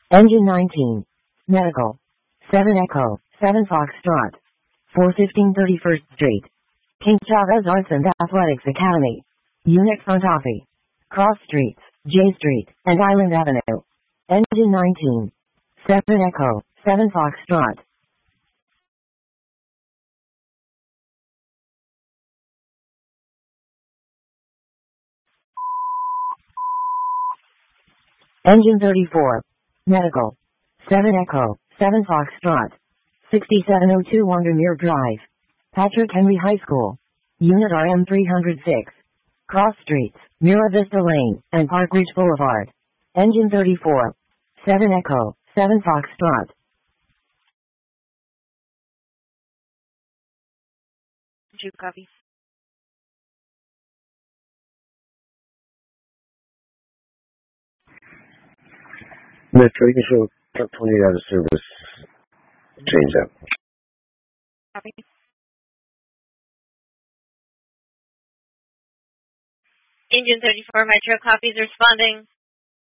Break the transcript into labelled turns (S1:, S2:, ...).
S1: Engine 19. Medical. 7 Echo, 7 Foxtrot. 415 31st Street. King Chavez Arts and Athletics Academy. Unit Frontofi. Cross Streets, J Street, and Island Avenue. Engine 19. 7 Echo, 7 Foxtrot. Engine 34. Medical. 7 Echo, 7 Foxtrot. 6702 Wandermere Drive. Patrick Henry High School. Unit RM 306. Cross Streets, Mira Vista Lane, and Park Ridge Boulevard. Engine 34. 7 Echo, 7 Foxtrot.
S2: Two copies.
S3: Metro, you can show truck 20 out of service. Change that.
S2: Copy. Engine 34 Metro copies responding.